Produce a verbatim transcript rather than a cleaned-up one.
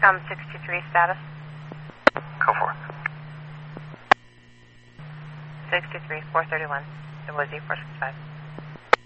Um, sixty-three status. Go for it. sixty-three, four thirty-one. It was E four six five.